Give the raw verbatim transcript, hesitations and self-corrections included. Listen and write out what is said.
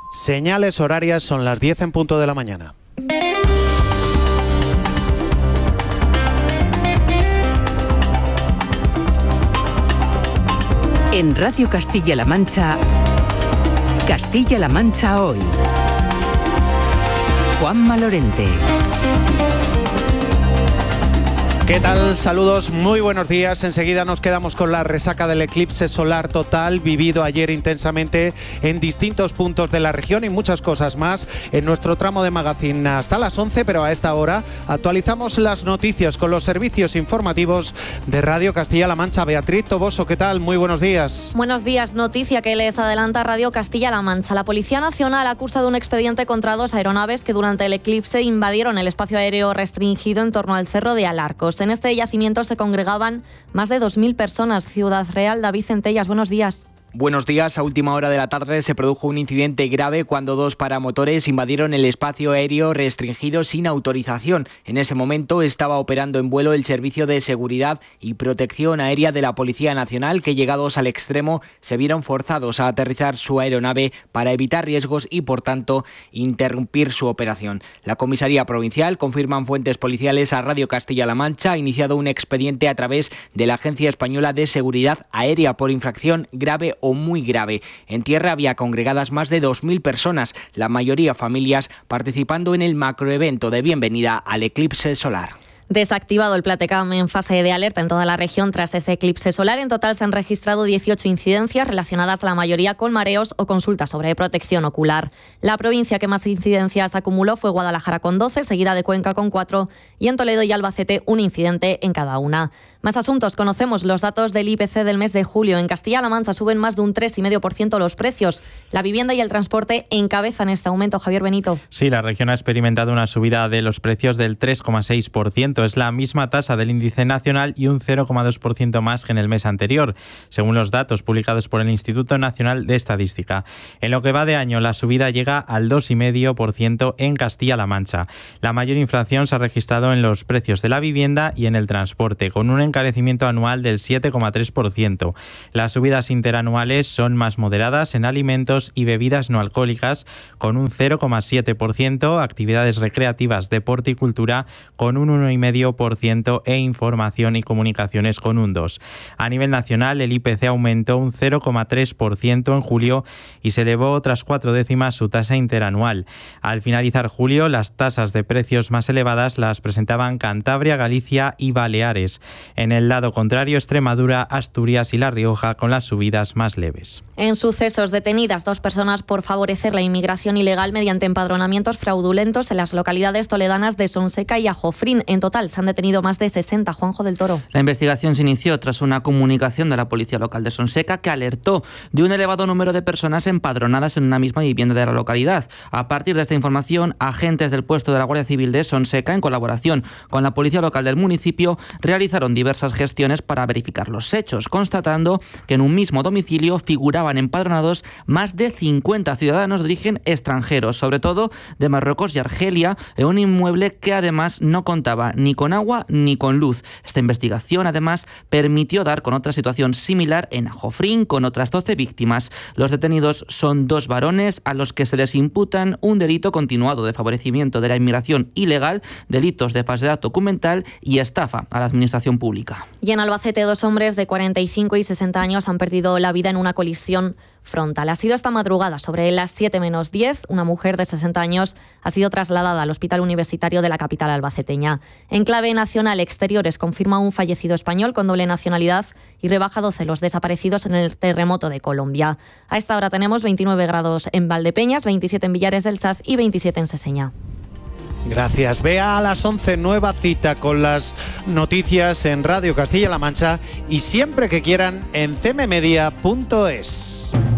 Señales horarias, son las diez en punto de la mañana. En Radio Castilla-La Mancha, Castilla-La Mancha Hoy. Juanma Lorente. ¿Qué tal? Saludos, muy buenos días. Enseguida nos quedamos con la resaca del eclipse solar total vivido ayer intensamente en distintos puntos de la región y muchas cosas más en nuestro tramo de magazine hasta las once, pero a esta hora actualizamos las noticias con los servicios informativos de Radio Castilla-La Mancha. Beatriz Toboso, ¿qué tal? Muy buenos días. Buenos días. Noticia que les adelanta Radio Castilla-La Mancha. La Policía Nacional acusa de un expediente contra dos aeronaves que durante el eclipse invadieron el espacio aéreo restringido en torno al Cerro de Alarcos. En este yacimiento se congregaban más de dos mil personas. Ciudad Real, David Centellas, buenos días. Buenos días. A última hora de la tarde se produjo un incidente grave cuando dos paramotores invadieron el espacio aéreo restringido sin autorización. En ese momento estaba operando en vuelo el Servicio de Seguridad y Protección Aérea de la Policía Nacional, que llegados al extremo se vieron forzados a aterrizar su aeronave para evitar riesgos y, por tanto, interrumpir su operación. La Comisaría Provincial, confirman fuentes policiales a Radio Castilla-La Mancha, ha iniciado un expediente a través de la Agencia Española de Seguridad Aérea por infracción grave o muy grave. En tierra había congregadas más de dos mil personas, la mayoría familias, participando en el macroevento de bienvenida al eclipse solar. Desactivado el Platecam en fase de alerta en toda la región tras ese eclipse solar. En total se han registrado dieciocho incidencias relacionadas la mayoría con mareos o consultas sobre protección ocular. La provincia que más incidencias acumuló fue Guadalajara con doce, seguida de Cuenca con cuatro y en Toledo y Albacete un incidente en cada una. Más asuntos. Conocemos los datos del I P C del mes de julio. En Castilla-La Mancha suben más de un tres coma cinco por ciento los precios. La vivienda y el transporte encabezan este aumento. Javier Benito. Sí, la región ha experimentado una subida de los precios del tres coma seis por ciento. Es la misma tasa del índice nacional y un cero coma dos por ciento más que en el mes anterior, según los datos publicados por el Instituto Nacional de Estadística. En lo que va de año, la subida llega al dos coma cinco por ciento en Castilla-La Mancha. La mayor inflación se ha registrado en los precios de la vivienda y en el transporte, con un encarecimiento anual del siete coma tres por ciento. Las subidas interanuales son más moderadas en alimentos y bebidas no alcohólicas, con un cero coma siete por ciento, actividades recreativas, deporte y cultura con un uno coma cinco por ciento e información y comunicaciones con un dos por ciento. A nivel nacional, el I P C aumentó un cero coma tres por ciento en julio y se elevó otras cuatro décimas su tasa interanual. Al finalizar julio, las tasas de precios más elevadas las presentaban Cantabria, Galicia y Baleares. En el lado contrario, Extremadura, Asturias y La Rioja con las subidas más leves. En sucesos, detenidas dos personas por favorecer la inmigración ilegal mediante empadronamientos fraudulentos en las localidades toledanas de Sonseca y Ajofrín. En total se han detenido más de sesenta. Juanjo del Toro. La investigación se inició tras una comunicación de la Policía Local de Sonseca que alertó de un elevado número de personas empadronadas en una misma vivienda de la localidad. A partir de esta información, agentes del puesto de la Guardia Civil de Sonseca, en colaboración con la Policía Local del municipio, realizaron diversas gestiones para verificar los hechos, constatando que en un mismo domicilio figuraban empadronados más de cincuenta ciudadanos de origen extranjero, sobre todo de Marruecos y Argelia, en un inmueble que además no contaba ni con agua ni con luz. Esta investigación además permitió dar con otra situación similar en Ajofrín, con otras doce víctimas. Los detenidos son dos varones a los que se les imputan un delito continuado de favorecimiento de la inmigración ilegal, delitos de falsedad documental y estafa a la administración pública. Y en Albacete, dos hombres de cuarenta y cinco y sesenta años han perdido la vida en una colisión frontal. Ha sido esta madrugada, sobre las siete menos diez. Una mujer de sesenta años ha sido trasladada al Hospital Universitario de la capital albaceteña. En clave nacional, Exteriores confirma un fallecido español con doble nacionalidad y rebaja doce los desaparecidos en el terremoto de Colombia. A esta hora tenemos veintinueve grados en Valdepeñas, veintisiete en Villares del Saz y veintisiete en Seseña. Gracias. Vea a las once, nueva cita con las noticias en Radio Castilla-La Mancha y siempre que quieran en c m media punto es.